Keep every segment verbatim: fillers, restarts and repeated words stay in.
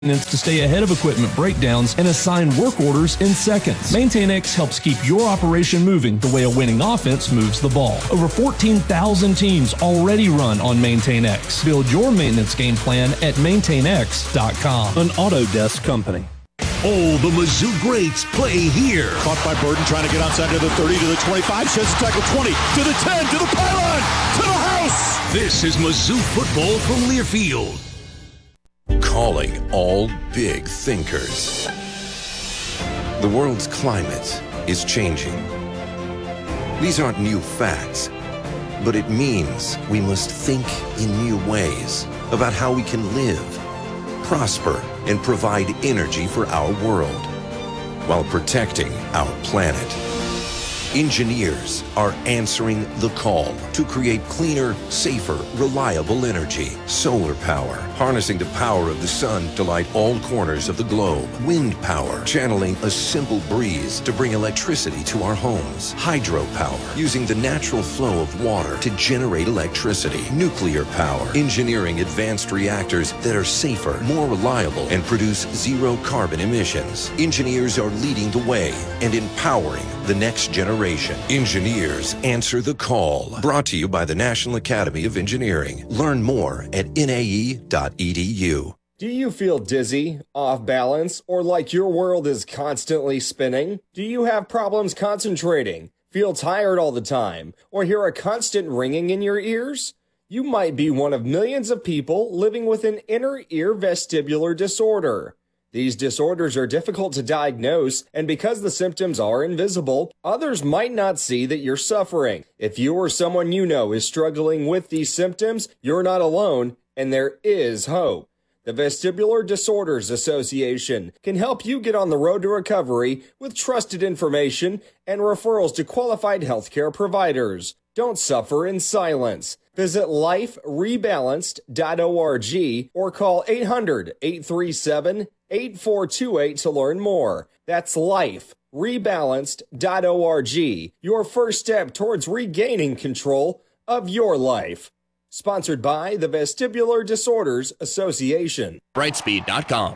to stay ahead of equipment breakdowns and assign work orders in seconds. MaintainX helps keep your operation moving the way a winning offense moves the ball. Over fourteen thousand teams already run on MaintainX. Build your maintenance game plan at maintain x dot com. An Autodesk company. All the Mizzou greats play here. Caught by Burden, trying to get outside to the thirty, to the twenty-five, sheds the tackle, twenty, to the ten, to the pylon, to the house. This is Mizzou football from Learfield. Calling all big thinkers. The world's climate is changing. These aren't new facts, but it means we must think in new ways about how we can live, prosper, and provide energy for our world while protecting our planet. Engineers are answering the call to create cleaner, safer, reliable energy. Solar power, harnessing the power of the sun to light all corners of the globe. Wind power, channeling a simple breeze to bring electricity to our homes. Hydropower, using the natural flow of water to generate electricity. Nuclear power, engineering advanced reactors that are safer, more reliable, and produce zero carbon emissions. Engineers are leading the way and empowering the next generation. Engineers answer the call. Brought to you by the National Academy of Engineering. Learn more at N A E dot E D U. Do you feel dizzy, off balance, or like your world is constantly spinning? Do you have problems concentrating, feel tired all the time, or hear a constant ringing in your ears? You might be one of millions of people living with an inner ear vestibular disorder. These disorders are difficult to diagnose, and because the symptoms are invisible, others might not see that you're suffering. If you or someone you know is struggling with these symptoms, you're not alone, and there is hope. The Vestibular Disorders Association can help you get on the road to recovery with trusted information and referrals to qualified healthcare providers. Don't suffer in silence. Visit life rebalanced dot org or call eight hundred, eight three seven, eight four two eight to learn more. That's life rebalanced dot org, your first step towards regaining control of your life. Sponsored by the Vestibular Disorders Association. Brightspeed dot com.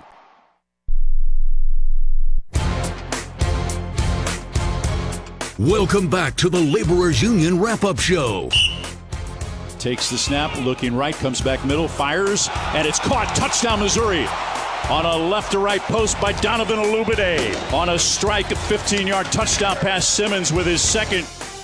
Welcome back to the Laborers Union Wrap-Up Show. Takes the snap, looking right, comes back middle, fires, and it's caught. Touchdown, Missouri. On a left-to-right post by Donovan Olubade. On a strike, a fifteen-yard touchdown pass, Simmons with his second.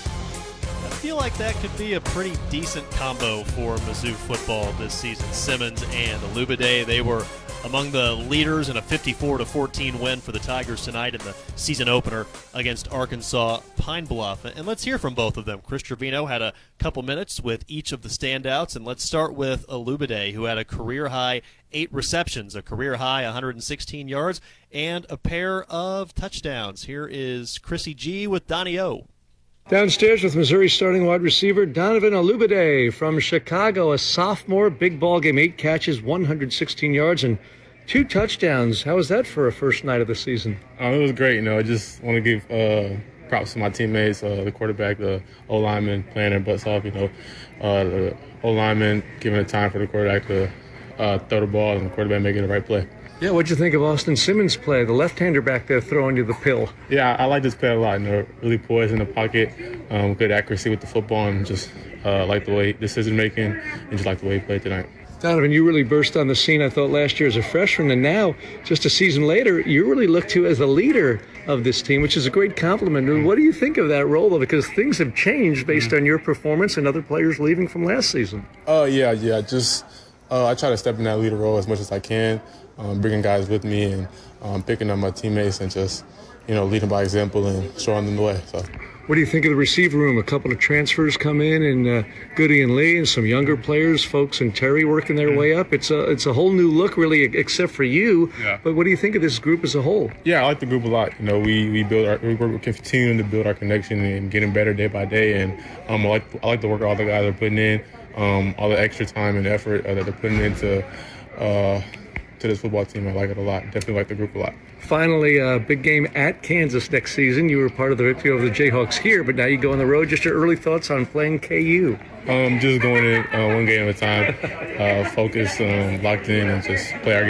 I feel like that could be a pretty decent combo for Mizzou football this season. Simmons and Olubade, they were among the leaders in a fifty-four to fourteen win for the Tigers tonight in the season opener against Arkansas Pine Bluff. And let's hear from both of them. Chris Trevino had a couple minutes with each of the standouts, and let's start with Olubade, who had a career-high eight receptions, a career-high one hundred sixteen yards, and a pair of touchdowns. Here is Chrissy G with Donnie O. Downstairs with Missouri starting wide receiver Donovan Olubade from Chicago, a sophomore, big ball game, eight catches, one hundred sixteen yards, and two touchdowns. How was that for a first night of the season? Um, it was great. You know, I just want to give uh, props to my teammates, uh, the quarterback, the O-lineman playing their butts off. You know, uh, the O-lineman giving it time for the quarterback to uh, throw the ball and the quarterback making the right play. Yeah, what'd you think of Austin Simmons' play, the left-hander back there throwing you the pill? Yeah, I like this play a lot. You know, really poised in the pocket, um, good accuracy with the football, and just uh, like the way decision-making, and just like the way he played tonight. Donovan, you really burst on the scene, I thought, last year as a freshman, and now, just a season later, you really look to as the leader of this team, which is a great compliment. Mm-hmm. What do you think of that role, though? Because things have changed based mm-hmm. on your performance and other players leaving from last season. Oh, uh, yeah, yeah. Just uh, I try to step in that leader role as much as I can. Um, bringing guys with me and um, picking up my teammates and just, you know, leading by example and showing them the way. So, what do you think of the receiver room? A couple of transfers come in, and uh, Goody and Lee, and some younger players, folks and Terry working their mm-hmm. way up. It's a it's a whole new look, really, except for you. Yeah. But what do you think of this group as a whole? Yeah, I like the group a lot. You know, we we build our we're continuing to build our connection and getting better day by day. And um, I like I like the work all the guys are putting in, um, all the extra time and effort uh, that they're putting into. Uh, to this football team. I like it a lot. Definitely like the group a lot. Finally, a uh, big game at Kansas next season. You were part of the victory over the Jayhawks here, but now you go on the road. Just your early thoughts on playing K U? Um, just going in uh, one game at a time, uh, focus, um, locked in, and just play our game.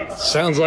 Sounds like